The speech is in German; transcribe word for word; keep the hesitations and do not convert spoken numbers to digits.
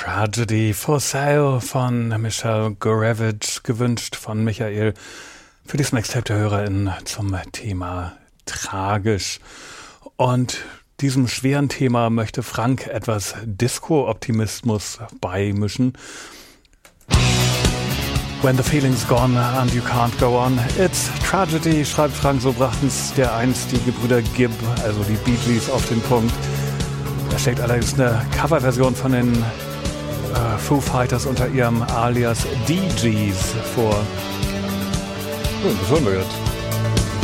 Tragedy for Sale von Michelle Gurevich, gewünscht von Michael für das Mixtape der HörerInnen zum Thema tragisch. Und diesem schweren Thema möchte Frank etwas Disco-Optimismus beimischen. When the feeling's gone and you can't go on, it's tragedy, schreibt Frank, so brachten's der einst die Gebrüder Gibb, also die Bee Gees, auf den Punkt. Da steckt allerdings eine Coverversion von den äh, Foo Fighters unter ihrem Alias D Gs vor. Ja, das hören wir jetzt.